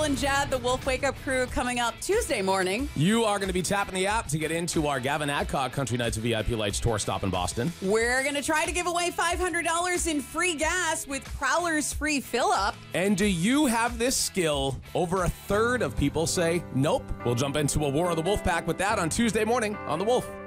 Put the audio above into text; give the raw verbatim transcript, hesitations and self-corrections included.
and Jad, the Wolf Wake Up Crew, coming up Tuesday morning. You are going to be tapping the app to get into our Gavin Adcock Country Nights of V I P Lights tour stop in Boston. We're going to try to give away five hundred dollars in free gas with Prowler's free fill-up. And do you have this skill? Over a third of people say nope. We'll jump into a War of the Wolf Pack with that on Tuesday morning on The Wolf.